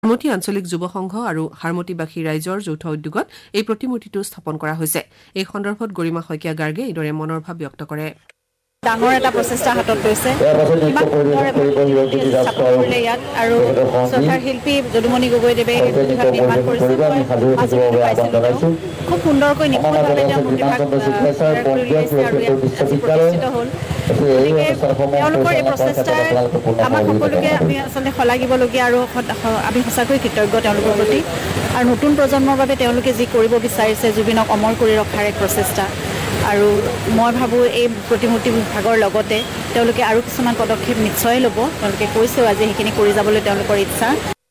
হাৰমতি আঞ্চলিক যুৱ সংঘ আৰু হাৰমতিবাসী ৰাইজৰ যৌথ উদ্যোগত এই প্ৰতিমূৰ্তিটো স্থাপন কৰা হৈছে। এই সন্দৰ্ভত গৰিমা শইকীয়া গাৰ্গে এইদৰে মনৰ ভাৱ ব্যক্ত কৰে। ডাঙৰ এটা প্ৰচেষ্টা হাতত লৈছে কিমান সুন্দৰ স্থাপন কৰিলে ইয়াত আৰু চৰকাৰ শিল্পী যদুমণি গগৈদেৱে মূৰ্তিভাগ নিৰ্মাণ কৰিছে খুব সুন্দৰকৈ নিখুঁতভাৱে তেওঁ মূৰ্তিভাগ উলিয়াইছে আৰু ইয়াত প্ৰতিষ্ঠিত হ'ল। গতিকে তেওঁলোকৰ এই প্ৰচেষ্টাই আমাক সকলোকে আমি আচলতে শলাগিবলগীয়া আৰু আমি সঁচাকৈ কৃতজ্ঞ তেওঁলোকৰ প্ৰতি আৰু নতুন প্ৰজন্মৰ বাবে তেওঁলোকে যি কৰিব বিচাৰিছে জুবিনক অমৰ কৰি ৰখাৰ এক প্ৰচেষ্টা আৰু মই ভাবোঁ এই প্ৰতিমূৰ্তি ভাগৰ লগতে তেওঁলোকে আৰু কিছুমান পদক্ষেপ নিশ্চয় ল'ব। তেওঁলোকে কৈছেও আজি সেইখিনি কৰি যাবলৈ তেওঁলোকৰ ইচ্ছা।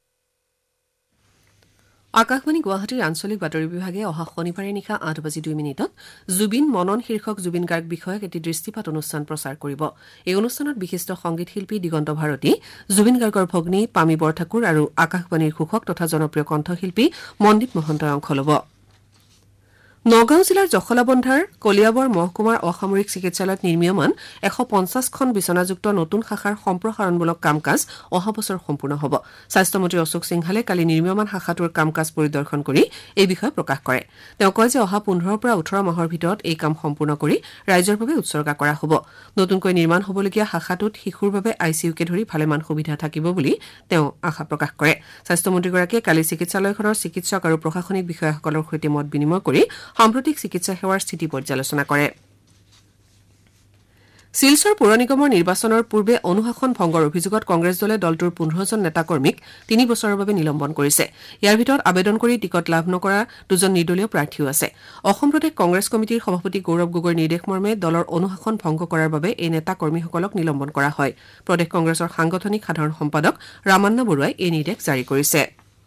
আকাশবাণী গুৱাহাটীৰ আঞ্চলিক বাতৰি বিভাগে অহা শনিবাৰে নিশা 8:02 জুবিন মনন শীৰ্ষক জুবিন গাৰ্গ বিষয়ক এটি দৃষ্টিপাত অনুষ্ঠান প্ৰচাৰ কৰিব। এই অনুষ্ঠানত বিশিষ্ট সংগীত শিল্পী দিগন্ত ভাৰতী, জুবিন গাৰ্গৰ ভগ্নী পামী বৰঠাকুৰ আৰু আকাশবাণীৰ ঘোষক তথা জনপ্ৰিয় কণ্ঠশিল্পী মনদীপ মহন্তই অংশ ল'ব। নগাঁও জিলাৰ জখলাবন্ধাৰ কলিয়াবৰ মহকুমাৰ অসামৰিক চিকিৎসালয়ত নিৰ্মীয়মান 150খন বিচনাযুক্ত নতুন শাখাৰ সম্প্ৰসাৰণমূলক কাম কাজ অহা বছৰ সম্পূৰ্ণ হ'ব। স্বাস্থ্যমন্ত্ৰী অশোক সিংহালে কালি নিৰ্মীয়মান শাখাটোৰ কাম কাজ পৰিদৰ্শন কৰি এই বিষয়ে প্ৰকাশ কৰে। তেওঁ কয় যে অহা 15 পৰা 18 মাহৰ ভিতৰত এই কাম সম্পূৰ্ণ কৰি ৰাইজৰ বাবে উৎসৰ্গা কৰা হ'ব। নতুনকৈ নিৰ্মাণ হ'বলগীয়া শাখাটোত শিশুৰ বাবে ICUকে ধৰি ভালেমান সুবিধা থাকিব বুলি তেওঁ আশা প্ৰকাশ কৰে। স্বাস্থ্যমন্ত্ৰীগৰাকীয়ে কালি চিকিৎসালয়খনৰ চিকিৎসক আৰু প্ৰশাসনিক বিষয়াসকলৰ সৈতে মত বিনিময় কৰি সাম্প্ৰতিক চিকিৎসা সেৱাৰ স্থিতি পৰ্যালোচনা কৰে। শিলচৰ পৌৰ নিগমৰ নিৰ্বাচনৰ পূৰ্বে অনুশাসন ভংগৰ অভিযোগত কংগ্ৰেছ দলে দলটোৰ 15জন নেতাকৰ্মীক 3 বছৰৰ বাবে নিলম্বন কৰিছে। ইয়াৰ ভিতৰত আবেদন কৰি টিকট লাভ নকৰা 2জন নিৰ্দলীয় প্ৰাৰ্থীও আছে। অসম প্ৰদেশ কংগ্ৰেছ কমিটিৰ সভাপতি গৌৰৱ গগৈৰ নিৰ্দেশ মৰ্মে দলৰ অনুশাসন ভংগ কৰাৰ বাবে এই নেতাকৰ্মীসকলক নিলম্বন কৰা হয়। প্ৰদেশ কংগ্ৰেছৰ সাংগঠনিক সাধাৰণ সম্পাদক ৰামান্না বৰুৱাই এই নিৰ্দেশ জাৰি কৰিছে।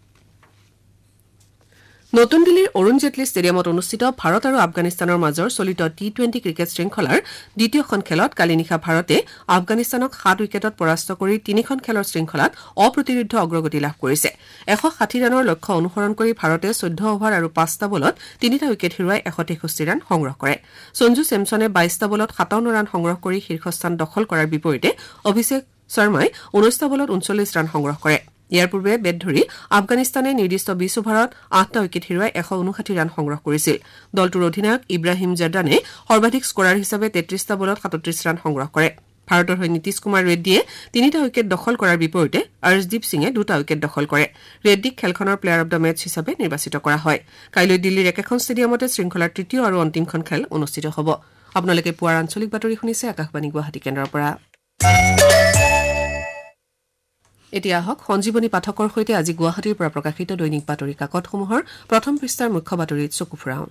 নতুন দিল্লীৰ অৰুণ জেটলী ষ্টেডিয়ামত অনুষ্ঠিত ভাৰত আৰু আফগানিস্তানৰ মাজৰ চলিত T20 ক্ৰিকেট শৃংখলাৰ দ্বিতীয়খন খেলত কালি নিশা ভাৰতে আফগানিস্তানক 7 উইকেটত পৰাস্ত কৰি 3খন খেলৰ শৃংখলাত অপ্ৰতিৰোধ্য অগ্ৰগতি লাভ কৰিছে। 160 ৰানৰ লক্ষ্য অনুসৰণ কৰি ভাৰতে 14 অভাৰ আৰু 5টা বলত 3টা উইকেট হেৰুৱাই 163 ৰান সংগ্ৰহ কৰে। সঞ্জু চেমছনে 22টা বলত 57 ৰান সংগ্ৰহ কৰি শীৰ্ষস্থান দখল কৰাৰ বিপৰীতে অভিষেক শৰ্মাই 19টা বলত 39 ৰান সংগ্ৰহ কৰে। ইয়াৰ পূৰ্বে বেট ধৰি আফগানিস্তানে নিৰ্দিষ্ট 20 অভাৰত 8টা উইকেট হেৰুৱাই 159 ৰান সংগ্ৰহ কৰিছিল। দলটোৰ অধিনায়ক ইব্ৰাহিম জৰ্দানে সৰ্বাধিক স্কৰাৰ হিচাপে 33টা বলত 37 ৰান সংগ্ৰহ কৰে। ভাৰতৰ হৈ নীতিশ কুমাৰ ৰেড্ডীয়ে 3টা উইকেট দখল কৰাৰ বিপৰীতে অৰ্শদীপ সিঙে 2টা উইকেট দখল কৰে। ৰেড্ডীক খেলখনৰ প্লেয়াৰ অব দ্য মেচ হিচাপে নিৰ্বাচিত কৰা হয়। কাইলৈ দিল্লীৰ একেখন ষ্টেডিয়ামতে শৃংখলাৰ তৃতীয় আৰু অন্তিমখন খেল অনুষ্ঠিত হ'ব। আপোনালোকে পুৱাৰ আঞ্চলিক বাতৰি শুনিছে আকাশবাণী গুৱাহাটী কেন্দ্ৰৰ পৰা। এতিয়া আহক সঞ্জীৱনী পাঠকৰ সৈতে আজি গুৱাহাটীৰ পৰা প্ৰকাশিত দৈনিক বাতৰি কাকতসমূহৰ প্ৰথম পৃষ্ঠাৰ মুখ্য বাতৰিত চকু ফুৰাওঁ।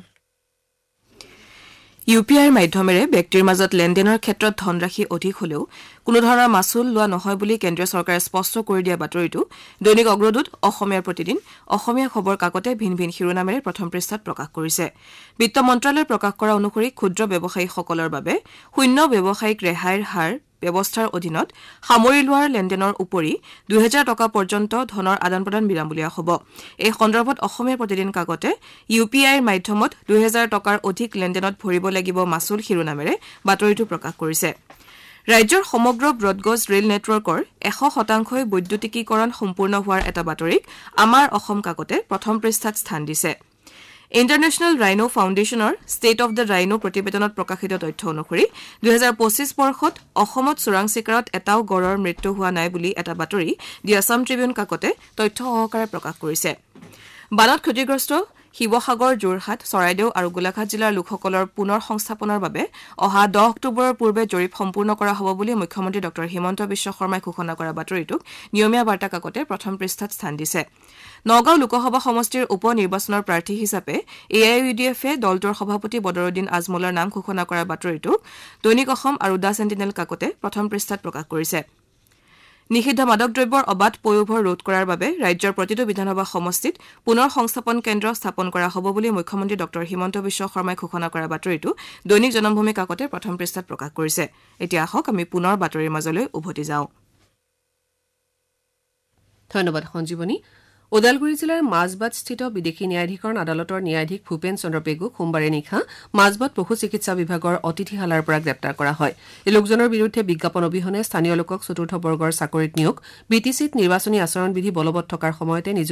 UPIৰ মাধ্যমেৰে ব্যক্তিৰ মাজত লেনদেনৰ ক্ষেত্ৰত ধনৰাশি অধিক হলেও কোনো ধৰণৰ মাচুল লোৱা নহয় বুলি কেন্দ্ৰীয় চৰকাৰে স্পষ্ট কৰি দিয়া বাতৰিটো দৈনিক অগ্ৰদূত, অসমীয়াৰ প্ৰতিদিন, অসমীয়া খবৰ কাকতে ভিন ভিন শিৰোনামেৰে প্ৰথম পৃষ্ঠাত প্ৰকাশ কৰিছে। বিত্ত মন্ত্ৰালয়ে প্ৰকাশ কৰা অনুসৰি ক্ষুদ্ৰ ব্যৱসায়ীসকলৰ বাবে শূন্য ব্যৱসায়িক ৰেহাইৰ হাৰ ব্যৱস্থাৰ অধীনত সামৰি লোৱাৰ লেনদেনৰ উপৰি 2000 টকা পৰ্যন্ত ধনৰ আদান প্ৰদান বিনামূলীয়া হ'ব। এই সন্দৰ্ভত অসমীয়া প্ৰতিদিন কাকতে UPIৰ মাধ্যমত 2000 টকাৰ অধিক লেনদেনত ভৰিব লাগিব মাচুল শিৰোনামেৰে বাতৰিটো প্ৰকাশ কৰিছে। ৰাজ্যৰ সমগ্ৰ ব্ৰডগজ ৰেল নেটৱৰ্কৰ 100% বৈদ্যুতিকীকৰণ সম্পূৰ্ণ হোৱাৰ এটা বাতৰিক আমাৰ অসম কাকতে প্ৰথম পৃষ্ঠাত স্থান দিছে। ইণ্টাৰনেশ্যনেল ৰাইনো ফাউণ্ডেশ্যনৰ ষ্টেট অৱ দ্য ৰাইনো প্ৰতিবেদনত প্ৰকাশিত তথ্য অনুসৰি 2025 বৰ্ষত অসমত চোৰাং চিকাৰত এটাও গড়ৰ মৃত্যু হোৱা নাই বুলি এটা বাতৰি দি আছাম ট্ৰিবিউন কাকতে তথ্য সহকাৰে প্ৰকাশ কৰিছে। বানত ক্ষতিগ্ৰস্ত শিৱসাগৰ, যোৰহাট, চৰাইদেউ আৰু গোলাঘাট জিলাৰ লোকসকলৰ পুনৰ সংস্থাপনৰ বাবে অহা 10 অক্টোবৰৰ পূৰ্বে জৰীপ সম্পূৰ্ণ কৰা হ'ব বুলি মুখ্যমন্ত্ৰী ডক্টৰ হিমন্ত বিশ্ব শৰ্মাই ঘোষণা কৰা বাতৰিটোক নিয়মীয়া বাৰ্তা কাকতে প্ৰথম পৃষ্ঠাত স্থান দিছে। নগাঁও লোকসভা সমষ্টিৰ উপ নিৰ্বাচনৰ প্ৰাৰ্থী হিচাপে AIUDFে দলটোৰ সভাপতি বদৰুদ্দিন আজমলৰ নাম ঘোষণা কৰা বাতৰিটোক দৈনিক অসম আৰু দা চেণ্টিনেল কাকতে প্ৰথম পৃষ্ঠাত প্ৰকাশ কৰিছে। নিষিদ্ধ মাদক দ্ৰব্যৰ অবাধ পয়োভৰ ৰোধ কৰাৰ বাবে ৰাজ্যৰ প্ৰতিটো বিধানসভা সমষ্টিত পুনৰ সংস্থাপন কেন্দ্ৰ স্থাপন কৰা হ'ব বুলি মুখ্যমন্ত্ৰী ডক্টৰ হিমন্ত বিশ্ব শৰ্মাই ঘোষণা কৰা বাতৰিটো দৈনিক জনমভূমি কাকতে প্ৰথম পৃষ্ঠাত প্ৰকাশ কৰিছে। এতিয়া আহক আমি পুনৰ বাতৰিৰ মাজলৈ উভতি যাওঁ। ধন্যবাদ সঞ্জীৱনী। ওদালগুৰি জিলাৰ মাজবাটস্থিত বিদেশী ন্যায়াধীকৰণ আদালতৰ ন্যায়াধীশ ভূপেন চন্দ্ৰ পেগুক সোমবাৰে নিশা মাজবাট পশু চিকিৎসা বিভাগৰ অতিথিশালাৰ পৰা গ্ৰেপ্তাৰ কৰা হয় এই লোকজনৰ বিৰুদ্ধে বিজ্ঞাপন অবিহনে স্থানীয় লোকক চতুৰ্থ বৰ্গৰ চাকৰিত নিয়োগ BTCত নিৰ্বাচনী আচৰণ বিধি বলবৎ থকাৰ সময়তে